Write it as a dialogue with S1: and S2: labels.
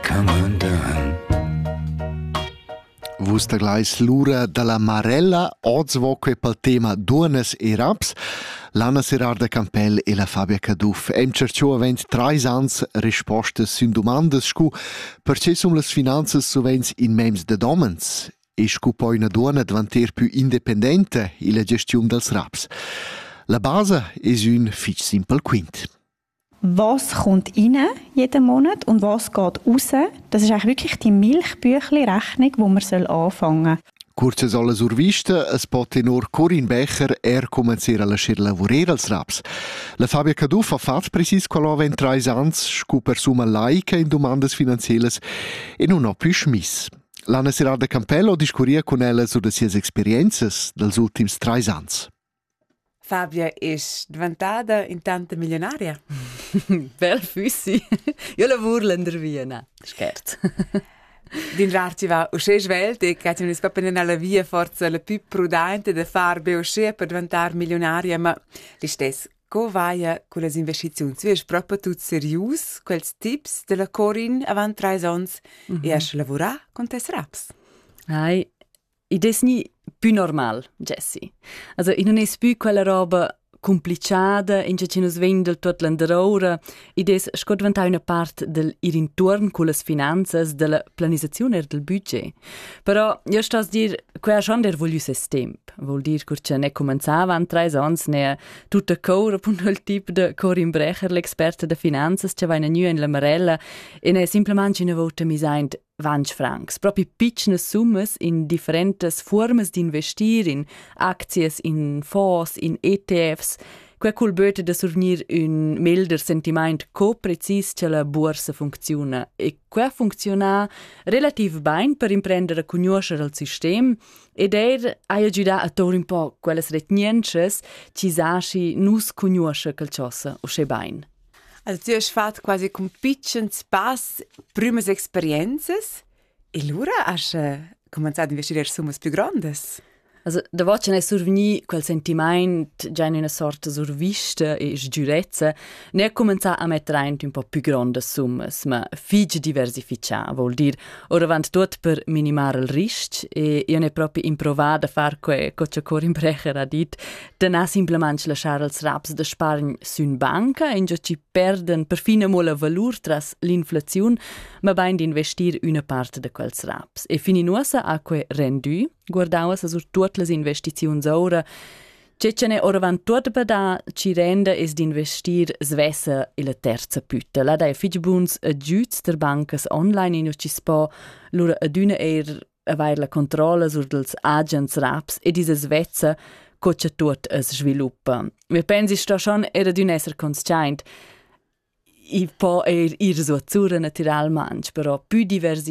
S1: comandant.
S2: Vus da glais l'ura dalla Marella, ozzvoque pel tema duonas e raps, l'Anna Serarda Campel e la Fabia Caduff. Hem cerciò avent 3 ans rispostas sun domandas scu perché sum las finanzas sovens in mems de domens e scu poi una duona davanter più independente in la gestione dels raps. La base es un fich simpel quint.
S3: Was kommt rein jeden Monat und was geht raus? Das ist eigentlich wirklich die Milchbüchli-Rechnung, die man anfangen soll.
S2: Curze sola survista, es pot tenor Corinne Becher cominciare a lasciar lavorare als raps. La Fabia Caduff ha fatto precis quello avent 3 ans, scu per suma laica in domandas finanzielles e non ha più smiss. L'Anna Serarda Campello discuria con ella su de sies experienzas dels ultims 3 ans.
S4: Fabia ist diventata intanto milionaria.
S5: Bel füssi. Io lavoro in der Viena. Scherz.
S4: Din rarci va usce svelt e che ci scoppen alla via forza la più prudente da far beusce per diventare milionaria, ma li stess co vaia con le investizioni. Tu es proprio tut serius quels tips della Corinne avant 3 ans e has lavorà con tes raps.
S5: Ai, id es ni più normal, Jessie. Also, non es più quella roba complicada, in che nos vendel tot l'andarora, id es sco diventà una part del ir intorn con las finanzas, della planizazione e del budget. Però, io sto a dir, que ha schon der voglius es temp. Vuol dir che ne començava an 3 ans, ne tutta cora pun il tip de Corinne Brecher, l'experta de finanzas, che va in la Marella, e ne simplemente una volta mi seint 20 francs. Proprio piccine summes in differentes formas di investir, in acties, in fonds, in ETFs, que col böte de survenir un milder sentiment co-precis che la borsa funziona. E que funziona relativ bain per imprendere a conoscere il sistema ed ha aiutato a tor un po' quelle retniences ci sasci nus conosce quel cosa o sche bain.
S4: Also tu hast fatto quasi con piccins pass primas experiences e l'ora hast cominciato a investire summas più grandes.
S5: Also, da voce ne surveni quel sentiment già in una sorta survista e sgiurezza, ne ha cominciato a mettere in un po' più grandi summas, ma fige diversificare, vuol dire, ora avanti tutto per minimare il rischio e io ne proprio improvato a fare quel che Corinne Brecher ha detto, da non semplicemente lasciare els raps da spargn su una banca e ci perdono per fine mola valore tras l'inflazione, ma ben di investire una parte di quels raps. E fini nuosa a quel rendu, guardava sur tutte le investizioni ora. Ce ne ora van tot bada ci rende es di investir svessa e la terza pütta. La dai fich buns aggiuts der bancas online in ci spo lura aduna avere la controlla sur dels agents raps e diese svezza co c'è tot es sviluppa. Mi pensi sto schon era d'un esser conscient. I po ir so azzurra naturalmente, però più diversi